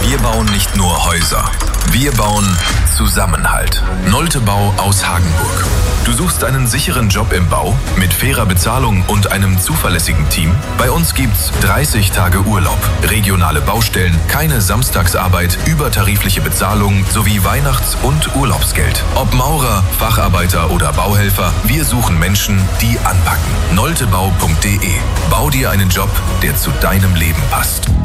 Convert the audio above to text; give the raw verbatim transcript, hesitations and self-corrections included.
Wir bauen nicht nur Häuser, wir bauen Zusammenhalt. Nolte Bau aus Hagenburg. Du suchst einen sicheren Job im Bau mit fairer Bezahlung und einem zuverlässigen Team? Bei uns gibt's dreißig Tage Urlaub, regionale Baustellen, keine Samstagsarbeit, übertarifliche Bezahlung sowie Weihnachts- und Urlaubsgeld. Ob Maurer, Facharbeiter oder Bauhelfer, wir suchen Menschen, die anpacken. noltebau punkt de. Bau dir einen Job, der zu deinem Leben passt.